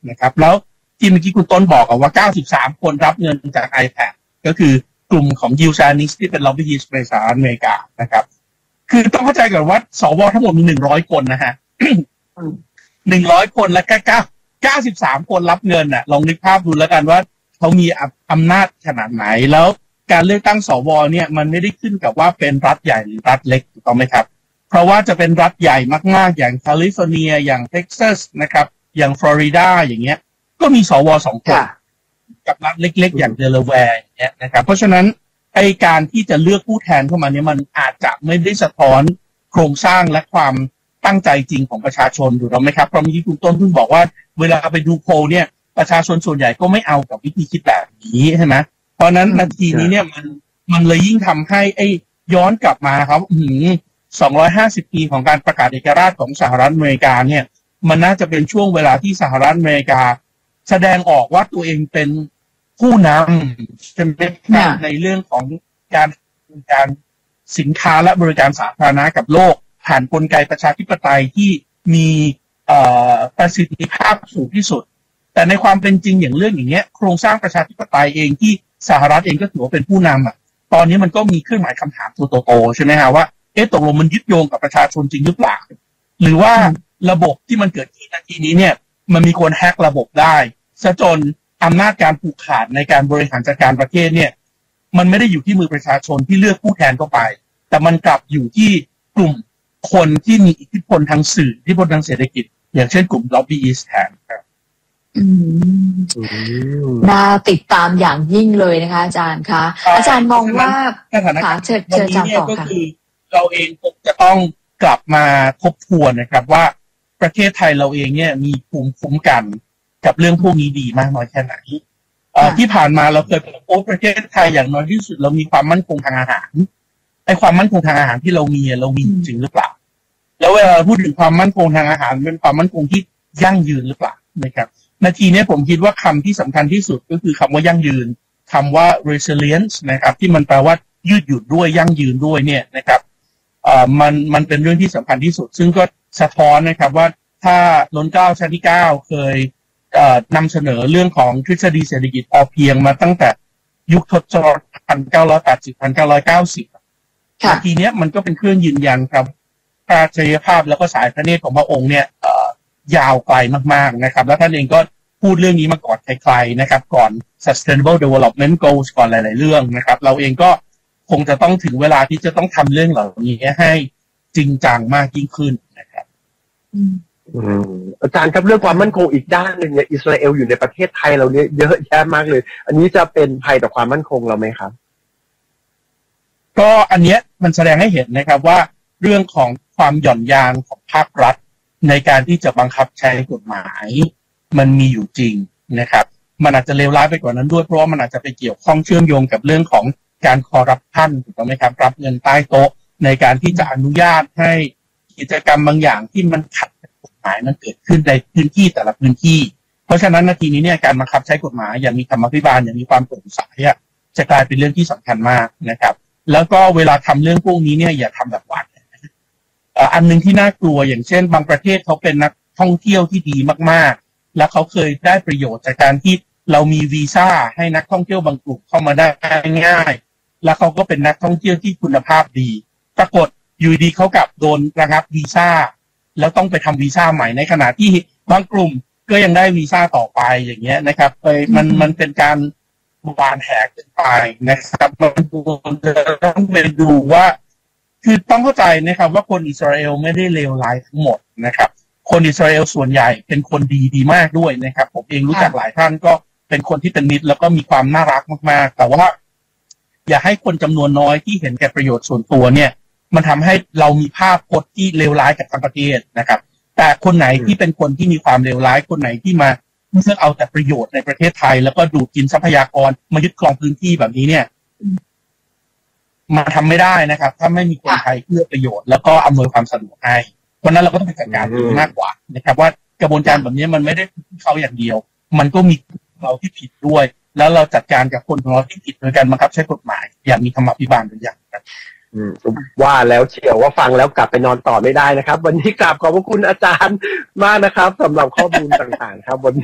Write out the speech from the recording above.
นะครับแล้วที่เมื่อกี้คุณต้นบอกว่า93คนรับเงินจาก iPad ก็คือกลุ่มของยิลชานิสที่เป็นล็อบบี้ยิสต์ในสหรัฐอเมริกานะครับคือต้องเข้าใจก่อนว่าสวทั้งหมดมี100คนนะฮะ100คนและ93คนรับเงินน่ะลองนึกภาพดูแล้วกันว่าเขามีอำนาจขนาดไหนแล้วการเลือกตั้งสวเนี่ยมันไม่ได้ขึ้นกับว่าเป็นรัฐใหญ่หรือรัฐเล็กถูกต้องไหมครับเพราะว่าจะเป็นรัฐใหญ่มากๆอย่างแคลิฟอร์เนียอย่างเท็กซัสนะครับอย่างฟลอริดาอย่างเงี้ยก็มีสว2คนกับรัฐเล็กๆอย่างเดลาแวร์อย่างเงี้ยนะครับเพราะฉะนั้นไอการที่จะเลือกผู้แทนเข้ามาเนี่ยมันอาจจะไม่ได้สะท้อนโครงสร้างและความตั้งใจจริงของประชาชนถูกต้องไหมครับเพราะเมื่อกี้คุณต้นเพิ่งบอกว่าเวลาไปดูโพลเนี่ยประชาชนส่วนใหญ่ก็ไม่เอากับวิธีคิดแบบนี้ใช่ไหมเพราะนั้นนาทีนี้เนี่ยมันเลยยิ่งทำให้ไอ้ย้อนกลับมาครับ250 ปีของการประกาศเอกราชของสหรัฐอเมริกาเนี่ยมันน่าจะเป็นช่วงเวลาที่สหรัฐอเมริกาแสดงออกว่าตัวเองเป็นผู้นำในเรื่องของการสินค้าและบริการสาธารณะกับโลกผ่านกลไกประชาธิปไตยที่มีประสิทธิภาพสูงที่สุดแต่ในความเป็นจริงอย่างเรื่องอย่างเงี้ยโครงสร้างประชาธิปไตยเองที่สหรัฐเองก็ถือว่าเป็นผู้นำอ่ะตอนนี้มันก็มีเครื่องหมายคำถามตัวโตๆใช่ไหมฮะว่าตกลงมันยึดโยงกับประชาชนจริงหรือเปล่าหรือว่าระบบที่มันเกิดขึ้นนาทีนี้เนี่ยมันมีคนแฮกระบบได้ซะจนอำนาจการผูกขาดในการบริหารจัดการประเทศเนี่ยมันไม่ได้อยู่ที่มือประชาชนที่เลือกผู้แทนเข้าไปแต่มันกลับอยู่ที่กลุ่มคนที่มีอิทธิพลทางสื่ออิทธิพลทางเศรษฐกิจอย่างเช่นกลุ่มล็อบบี้อิสต์แทนครับน่าติดตามอย่างยิ่งเลยนะคะอาจารย์คะอาจารย์มองว่าสถานการณ์วันนี้เนี่ยก็คือเราเองคงจะต้องกลับมาทบทวนนะครับว่าประเทศไทยเราเองเนี่ยมีภูมิคุ้มกันกับเรื่องพวกนี้ดีมากน้อยแค่ไหนที่ผ่านมาเราเคยพบประเทศไทยอย่างน้อยที่สุดเรามีความมั่นคงทางอาหารไอ้ความมั่นคงทางอาหารที่เรามีจริงหรือเปล่าแล้วเวลาเราพูดถึงความมั่นคงทางอาหารเป็นความมั่นคงที่ยั่งยืนหรือเปล่านะครับนาทีนี้ผมคิดว่าคำที่สำคัญที่สุดก็คือคำว่ายั่งยืนคำว่า resilience นะครับที่มันแปลว่ายืดหยุ่นด้วยยั่งยืนด้วยเนี่ยนะครับมันเป็นเรื่องที่สำคัญที่สุดซึ่งก็สะท้อนนะครับว่าถ้าล้นเกล้าชั้นที่9เคยนำเสนอเรื่องของทฤษฎีเศรษฐกิจพอเพียงมาตั้งแต่ยุคทศวรรษ 1980-1990 นาทีนี้มันก็เป็นเครื่องยืนยันครับพระชยภาพแล้วก็สายพระเนตรของพระองค์เนี่ยยาวไกลมากๆนะครับแล้วท่านเองก็พูดเรื่องนี้มาก่อนใครๆนะครับก่อน Sustainable Development Goals ก่อนหลายๆเรื่องนะครับเราเองก็คงจะต้องถึงเวลาที่จะต้องทำเรื่องเหล่านี้ให้จริงจังมากยิ่งขึ้นนะครับอาจารย์ครับเรื่องความมั่นคงอีกด้านหนึ่งเนี่ยอิสราเอลอยู่ในประเทศไทยเราเนี่ยเยอะแยะมากเลยอันนี้จะเป็นภัยต่อความมั่นคงเราไหมครับก็อันเนี้ยมันแสดงให้เห็นนะครับว่าเรื่องของความหย่อนยานของภาครัฐในการที่จะบังคับใช้กฎหมายมันมีอยู่จริงนะครับมันอาจจะเลวร้ายไปกว่านั้นด้วยเพราะว่ามันอาจจะไปเกี่ยวข้องเชื่อมโยงกับเรื่องของการคอร์รัปชันถูกต้องไหมครับรับเงินใต้โต๊ะในการที่จะอนุญาตให้กิจกรรมบางอย่างที่มันขัดกับกฎหมายมันเกิดขึ้นในพื้นที่แต่ละพื้นที่เพราะฉะนั้นนาทีนี้เนี่ยการบังคับใช้กฎหมายอย่างมีธรรมาภิบาลอย่างมีความโปร่งใสจะกลายเป็นเรื่องที่สำคัญมากนะครับแล้วก็เวลาทำเรื่องพวกนี้เนี่ยอย่าทำแบบหวาดอันนึงที่น่ากลัวอย่างเช่นบางประเทศเขาเป็นนักท่องเที่ยวที่ดีมากๆแล้วเขาเคยได้ประโยชน์จากการที่เรามีวีซ่าให้นักท่องเที่ยวบางกลุ่มเข้ามาได้ง่ายแล้วเขาก็เป็นนักท่องเที่ยวที่คุณภาพดีปรากฏอยู่ดีเขากลับโดนระงับวีซ่าแล้วต้องไปทำวีซ่าใหม่ในขณะที่บางกลุ่มก็ยังได้วีซ่าต่อไปอย่างเงี้ยนะครับมันเป็นการบานแหกไปนะครับมันต้องไปดูว่าคือต้องเข้าใจนะครับว่าคนอิสราเอลไม่ได้เลวร้ายทั้งหมดนะครับคนอิสราเอลส่วนใหญ่เป็นคนดีมากด้วยนะครับผมเองรู้จักหลายท่านก็เป็นคนที่เป็นมิตรแล้วก็มีความน่ารักมากๆแต่ว่าอย่าให้คนจำนวนน้อยที่เห็นแก่ประโยชน์ส่วนตัวเนี่ยมันทำให้เรามีภาพพจน์ที่เลวร้ายกับทั้งประเทศนะครับแต่คนไหนที่เป็นคนที่มีความเลวร้ายคนไหนที่มาเพื่อเอาแต่ประโยชน์ในประเทศไทยแล้วก็ดูดกินทรัพยากรมายึดครองพื้นที่แบบนี้เนี่ยมาทำไม่ได้นะครับถ้าไม่มีคนไทยเพื่อประโยชน์แล้วก็อำนวยความสะดวกให้เพราะนั้นเราก็ต้องไปจัดการมากกว่านะครับว่ากระบวนการแบบนี้มันไม่ได้เขาอย่างเดียวมันก็มีเราที่ผิดด้วยแล้วเราจัดการกับคนของเราที่ผิดโดยการบังคับใช้กฎหมายอย่างมีธรรมาภิบาลเป็นอย่างครับว่าแล้วเชียวว่าฟังแล้วกลับไปนอนต่อไม่ได้นะครับวันนี้กราบขอบพระคุณอาจารย์มากนะครับสำหรับข้อมูลต่างๆครับวัน